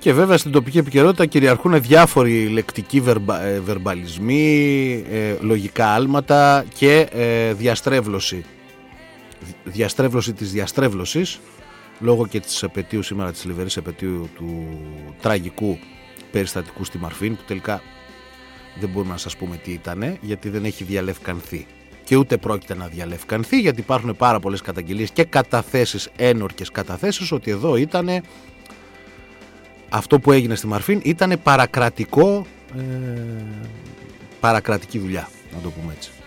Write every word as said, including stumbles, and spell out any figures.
Και βέβαια στην τοπική επικαιρότητα κυριαρχούν διάφοροι λεκτικοί βερμπα, ε, βερμπαλισμοί, ε, λογικά άλματα και ε, διαστρέβλωση. Διαστρέβλωση της διαστρέβλωσης, λόγω και της επετείου σήμερα, της θλιβερής επετείου του τραγικού περιστατικού στη Μαρφίν, που τελικά δεν μπορούμε να σας πούμε τι ήτανε, γιατί δεν έχει διαλευκανθεί. Και ούτε πρόκειται να διαλευκανθεί, γιατί υπάρχουν πάρα πολλές καταγγελίες και καταθέσεις, ένορκες καταθέσεις, ότι εδώ ήτανε, αυτό που έγινε στη Μαρφίν ήτανε παρακρατικό, ε, παρακρατική δουλειά, να το πούμε έτσι.